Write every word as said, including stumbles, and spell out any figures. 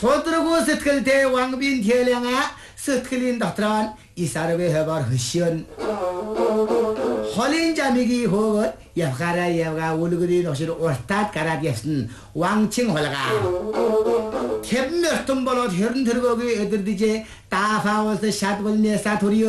도드르고 스틀 대 왕빈 대량아 스틀린 다트란 이사르베 해bar 흐시언 홀린 자미기 호것 야가라 야가 울그리 노시로 오르탓 가라디스는 왕칭 홀라가 캡몇 돈 벌어 헤른 들고기 애들디제 따파워서 샷벌네 사토리오